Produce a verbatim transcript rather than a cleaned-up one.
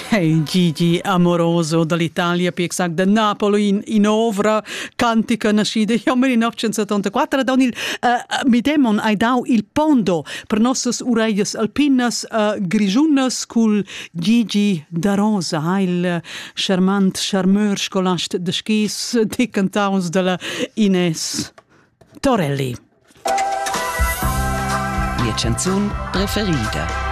Hey, Gigi Amoroso dall'Italia, più exact da Napoli in, in ovra, cantica nascida in millenovecentosettantaquattro. Don il uh, mi demon hai dau il pondo per nostre orecchias alpinas uh, grigiunas cul Gigi da Rosa, il charmant charmeur scolast de skis di cantaus della Ines Torelli. Mia canzun preferida.